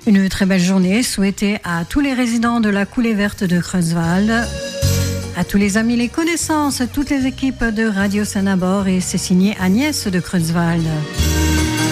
Une très belle journée souhaitée à tous les résidents de la Coulée Verte de Creuswald, à tous les amis, les connaissances, toutes les équipes de Radio Saint-Nabor, et c'est signé Agnès de Creuswald.